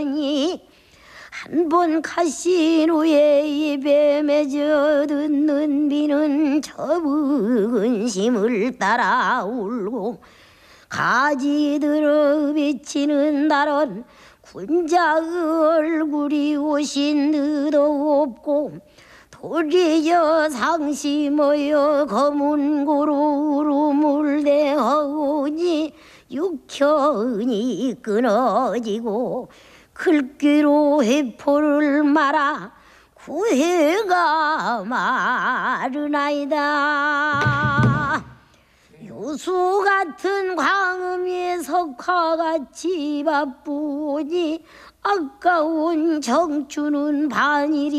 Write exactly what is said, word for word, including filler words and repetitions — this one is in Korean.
한 번 가신 후에 입에 맺어 듣는 비는 저은 심을 따라 울고 가지 들어 비치는 달은 군자의 얼굴이 오신 듯도 없고 도리여 상심하여 검은 고로 울음을 대하오니 육현이 끊어지고 글귀로 회포를 말아 구해가 마르나이다. 요수 같은 광음에 석화같이 바쁘니 아까운 청춘은 반일이